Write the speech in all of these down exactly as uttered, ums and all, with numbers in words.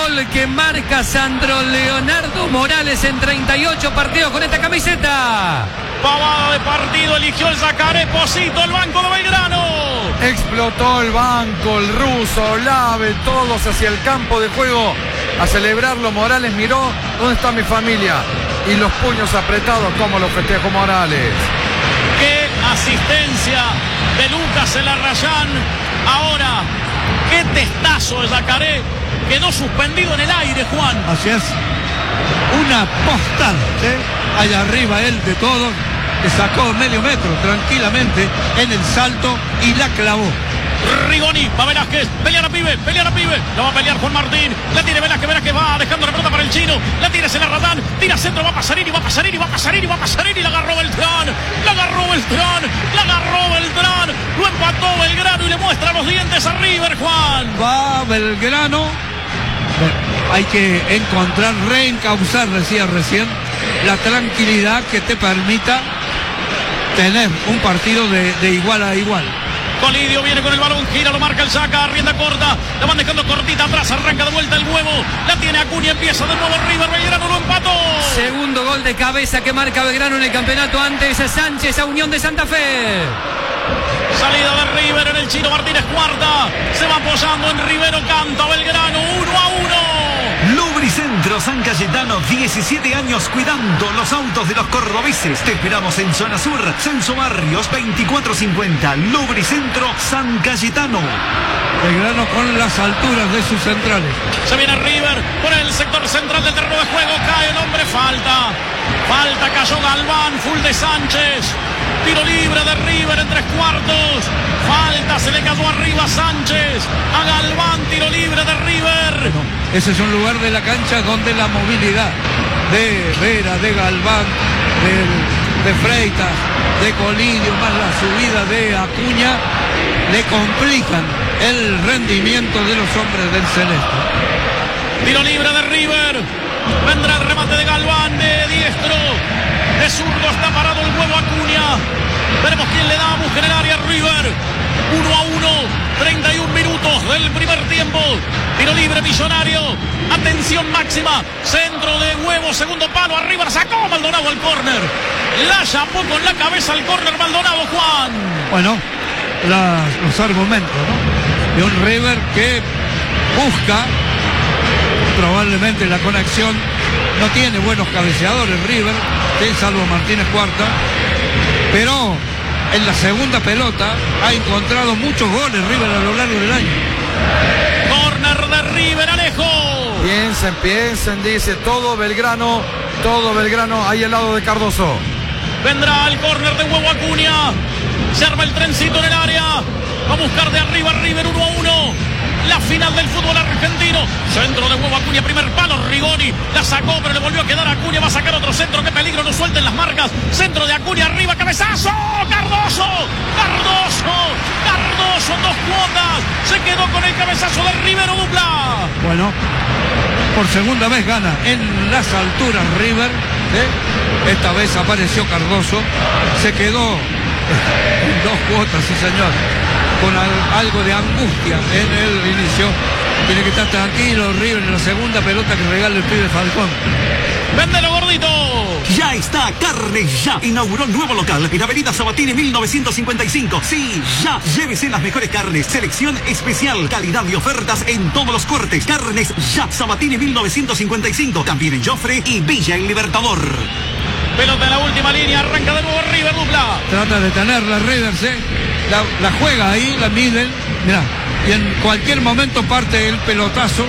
gol que marca Sandro Leonardo Morales en treinta y ocho partidos con esta camiseta. Pavada de partido, eligió el Yacaré Posito, el banco de Belgrano. Explotó el banco, el ruso, Olave, todos hacia el campo de juego a celebrarlo. Morales miró, ¿dónde está mi familia? Y los puños apretados, como lo festejó Morales. Qué asistencia de Lucas Elarrayán. Ahora, qué testazo de Yacaré. Quedó suspendido en el aire, Juan. Así es. Una postal, ¿eh? Allá arriba él de todo, le sacó medio metro tranquilamente en el salto y la clavó. Rigoni, va Velázquez, pelear a Pibe, pelear a Pibe, lo va a pelear Juan Martín, la tiene Velázquez, Velázquez va dejando la pelota para el chino, la tira Elarrayán, tira centro, va a Pasarini, va a Pasarini, va a Pasarini, va a Pasarini, la agarró Beltrán, la agarró Beltrán, la agarró Beltrán, lo empató Belgrano y le muestra los dientes a River, Juan. Va Belgrano, hay que encontrar, reencauzar, decía recién, la tranquilidad que te permita tener un partido de, de igual a igual. Colidio viene con el balón, gira, lo marca el Saca, rienda corta, la van dejando cortita atrás, arranca de vuelta el huevo, la tiene Acuña, empieza de nuevo River, Belgrano lo empató. Segundo gol de cabeza que marca Belgrano en el campeonato, antes Sánchez a Unión de Santa Fe. Salida de River en el Chino Martínez, cuarta, se va apoyando en Rivero, canta Belgrano, uno a uno. Lubricentro San Cayetano, diecisiete años cuidando los autos de los cordobeses. Te esperamos en Zona Sur, Censo Barrios veinticuatro cincuenta. Lubricentro San Cayetano. Belgrano con las alturas de sus centrales. Se viene River por el sector central del terreno de juego, cae el hombre, falta. Falta, cayó Galván, full de Sánchez. Tiro libre de River en tres cuartos. Falta, se le cayó arriba a Sánchez. A Galván, tiro libre de River. Bueno, ese es un lugar de la cancha donde la movilidad de Vera, de Galván, de, de Freitas, de Colidio, más la subida de Acuña, le complican el rendimiento de los hombres del Celeste. Tiro libre de River. Vendrá el remate de Galván, de diestro. De zurdo está parado el huevo Acuña. Veremos quién le da, busca en el área River. uno a uno, treinta y un minutos del primer tiempo. Tiro libre Millonario. Atención máxima. Centro de huevo, segundo palo. Arriba la sacó Maldonado al córner. La llamó con la cabeza al córner Maldonado, Juan. Bueno, las, los argumentos, ¿no? De un River que busca probablemente la conexión. No tiene buenos cabeceadores River, ¿sí? Salvo Martínez Cuarta, pero en la segunda pelota ha encontrado muchos goles River a lo largo del año. Corner de River, Alejo. Piensen, piensen, dice todo Belgrano, todo Belgrano ahí al lado de Cardoso. Vendrá el córner de huevo Acuña. Se arma el trencito en el área. Va a buscar de arriba River, uno a uno. La final del fútbol argentino. Centro de huevo Acuña, primer palo, Rigoni. La sacó, pero le volvió a quedar a Acuña. Va a sacar otro centro, qué peligro, no suelten las marcas. Centro de Acuña, arriba, cabezazo. Cardoso, Cardoso, Cardoso, dos cuotas. Se quedó con el cabezazo de Rivero, dupla. Bueno, por segunda vez gana en las alturas River, ¿eh? Esta vez apareció Cardoso. Se quedó en dos cuotas, sí señor, con al, algo de angustia en el inicio. Tiene que estar tranquilo River en la segunda pelota que regala el pibe Falcón. ¡Véndelo, gordito! Ya está, Carnes Ya. Inauguró nuevo local en Avenida Sabatini mil novecientos cincuenta y cinco. Sí, ya. Llévese las mejores carnes. Selección especial. Calidad y ofertas en todos los cortes. Carnes Ya. Sabatini mil novecientos cincuenta y cinco. También en Joffre y Villa El Libertador. Pelota en la última línea. Arranca de nuevo River, dupla. Trata de tenerla River, ¿sí? La, la juega ahí, la miden. Mirá. Y en cualquier momento parte el pelotazo.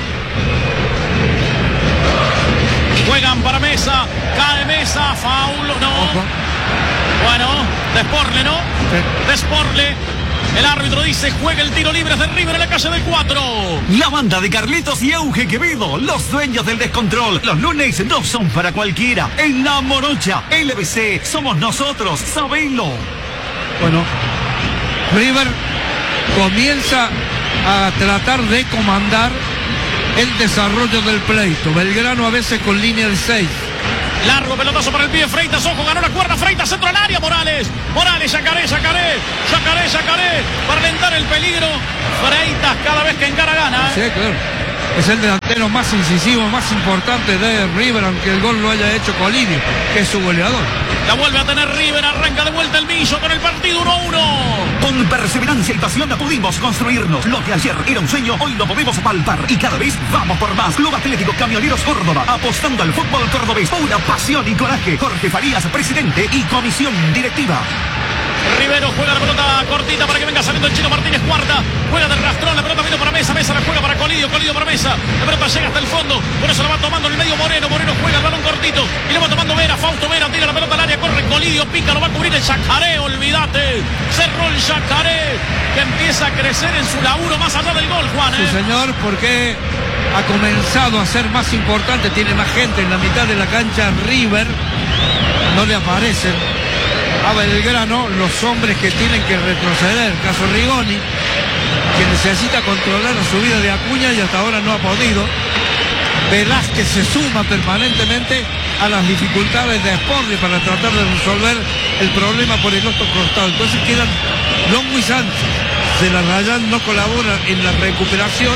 Juegan para Mesa, cae Mesa, faul, no. Ojo. Bueno, Desporle, ¿no? Sí. Desporle. El árbitro dice, juega el tiro libre de River en la calle del cuatro. La banda de Carlitos y Euge Quevedo, los dueños del descontrol. Los lunes no son para cualquiera. En La Morocha, L B C, somos nosotros, sabelo. Bueno, River comienza a tratar de comandar el desarrollo del pleito. Belgrano a veces con línea de seis. Largo pelotazo para el pie Freitas, ojo, ganó la cuerda Freitas, centro al área, Morales. Morales, Yacaré, Yacaré, Yacaré, Yacaré, para alentar el peligro. Freitas cada vez que encara gana. Sí, claro. es el delantero más incisivo, más importante de River, aunque el gol lo haya hecho Colidio, que es su goleador. La vuelve a tener River, arranca de vuelta el Millo con el partido uno a uno. Con perseverancia y pasión pudimos construirnos lo que ayer era un sueño, hoy lo podemos palpar y cada vez vamos por más. Club Atlético Camioneros Córdoba, apostando al fútbol cordobés, pura pasión y coraje. Jorge Farías, presidente y comisión directiva. Rivero juega la pelota cortita para que venga saliendo el Chino Martínez, cuarta, juega del rastrón, la pelota vino para Mesa, Mesa la juega para Colidio, Colidio para Mesa, la pelota llega hasta el fondo, por eso la va tomando en el medio Moreno, Moreno juega el balón cortito y lo va tomando Vera, Fausto Vera, tira la pelota al área, corre Colidio, pica, lo va a cubrir el Yacaré, olvídate, cerró el Yacaré, que empieza a crecer en su laburo más allá del gol, Juan. Sí, ¿eh? señor, porque ha comenzado a ser más importante, tiene más gente en la mitad de la cancha. River no le aparecen a Belgrano los hombres que tienen que retroceder, caso Rigoni, que necesita controlar la subida de Acuña y hasta ahora no ha podido. Velázquez se suma permanentemente a las dificultades de Sporting para tratar de resolver el problema por el otro costado. Entonces quedan Longo y Sánchez. De la Rayán no colabora en la recuperación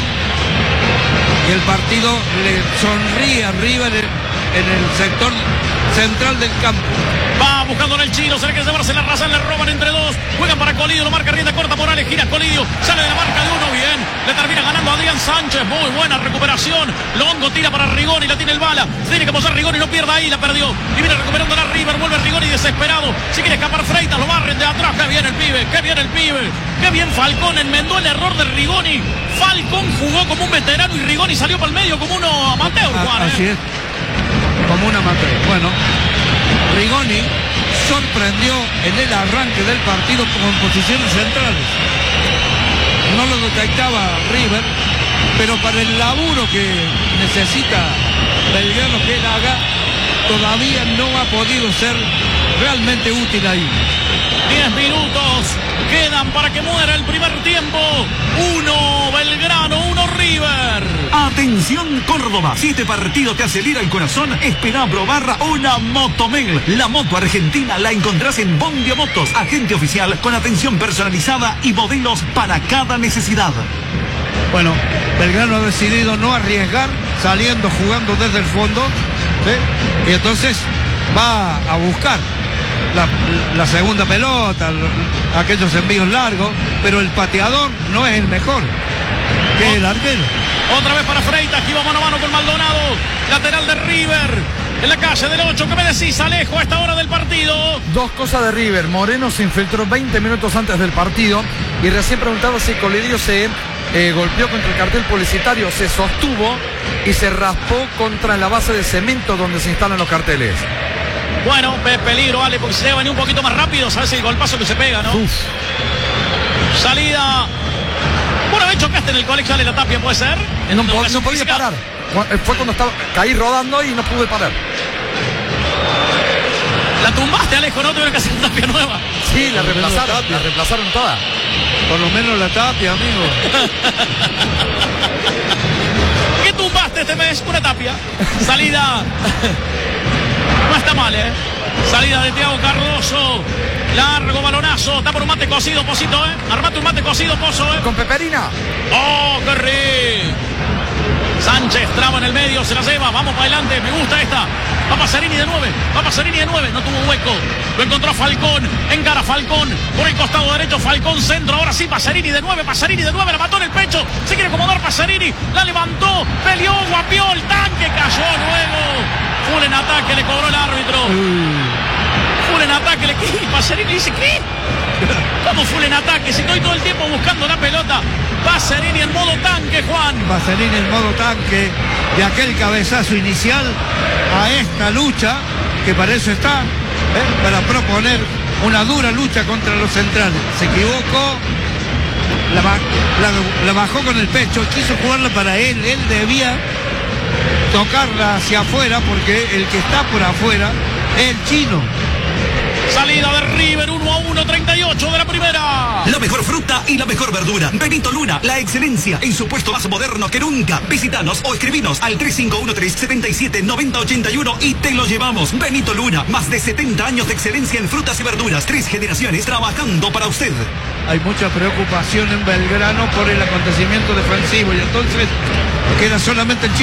y el partido le sonríe a River en el sector central del campo. Va buscando en el Chino, se le quiere llevarse la raza, le roban entre dos, juegan para Colidio, lo marca rienda corta Morales, gira Colidio, sale de la marca de uno, bien, le termina ganando a Adrián Sánchez, muy buena recuperación, Longo tira para Rigoni, la tiene el bala, tiene que posar Rigoni, no pierda ahí, la perdió, y viene recuperando la River, vuelve Rigoni desesperado, si quiere escapar Freitas, lo barren de atrás, qué bien el pibe, qué bien el pibe, qué bien Falcón, enmendó el error de Rigoni, Falcón jugó como un veterano y Rigoni salió para el medio como uno amateur, Juan. A, así ¿eh? es, como un amateur. Bueno, Rigoni sorprendió en el arranque del partido con posiciones centrales. No lo detectaba River, pero para el laburo que necesita Belgrano que él haga, todavía no ha podido ser realmente útil ahí. Diez minutos quedan para que muera el primer tiempo. Uno Belgrano, uno River. Atención Córdoba, si este partido te acelera el corazón, espera probar una Motomel. La moto argentina la encontrás en Bondio Motos, agente oficial con atención personalizada y modelos para cada necesidad. Bueno, Belgrano ha decidido no arriesgar, saliendo, jugando desde el fondo, ¿sí? Y entonces va a buscar La, la segunda pelota, aquellos envíos largos, pero el pateador no es el mejor que el arquero. Otra vez para Freitas, que iba mano a mano con Maldonado, lateral de River, en la calle del ocho. ¿Qué me decís, Alejo, a esta hora del partido? Dos cosas de River. Moreno se infiltró veinte minutos antes del partido y recién preguntaba si Colidio se eh, golpeó contra el cartel publicitario, se sostuvo y se raspó contra la base de cemento donde se instalan los carteles. Bueno, ve peligro, Ale, porque se debe venir un poquito más rápido, ¿sabes el golpazo que se pega, no? Uf. Salida. Bueno, de hecho, chocaste en el colegio de la Tapia, ¿puede ser? No, po no podía parar. Fue cuando estaba, caí rodando y no pude parar. La tumbaste, Alejo, ¿no? Tuvieron que hacer una Tapia nueva. Sí, la reemplazaron, la reemplazaron toda. Por lo menos la Tapia, amigo. ¿Qué tumbaste este mes? Una Tapia. Salida. No está mal, ¿eh? Salida de Thiago Cardoso. Largo balonazo. Está por un mate cocido, Posito, ¿eh? Armate un mate cocido, Pozo, ¿eh? Con peperina. ¡Oh, qué rico! Sánchez traba en el medio, se la lleva. Vamos para adelante, me gusta esta. Va Pasarini de nueve. Va Pasarini de nueve. No tuvo hueco. Lo encontró Falcón. Encara Falcón. Por el costado derecho, Falcón centro. Ahora sí, Pasarini de nueve. Pasarini de nueve. La mató en el pecho. Se quiere acomodar Pasarini. La levantó. Peleó, guapió. El tanque cayó luego. Full en ataque, le cobró el árbitro. Full en ataque, le y Pasarini dice, ¿qué? ¿Cómo full en ataque? Si estoy todo el tiempo buscando la pelota. Pasarini en modo tanque, Juan. Pasarini en modo tanque de aquel cabezazo inicial a esta lucha, que para eso está, ¿eh? Para proponer una dura lucha contra los centrales. Se equivocó, la, la, la bajó con el pecho, quiso jugarla para él, él debía tocarla hacia afuera porque el que está por afuera es el Chino. Salida de River, uno a uno, treinta y ocho de la primera. La mejor fruta y la mejor verdura. Benito Luna, la excelencia en su puesto más moderno que nunca. Visítanos o escribinos al tres cinco uno tres, siete siete, nueve cero ocho uno y te lo llevamos. Benito Luna, más de setenta años de excelencia en frutas y verduras. Tres generaciones trabajando para usted. Hay mucha preocupación en Belgrano por el acontecimiento defensivo y entonces queda solamente el